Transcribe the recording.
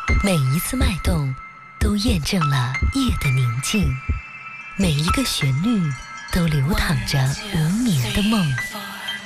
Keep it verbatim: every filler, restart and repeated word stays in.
每一次脉动都验证了夜的宁静，每一个旋律都流淌着无眠的梦。